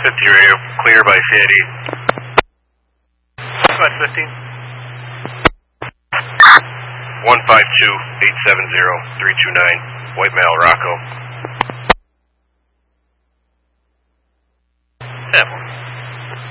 50 radio, clear by CID. About 15. 152-870-329, White Male, Rocco. 7.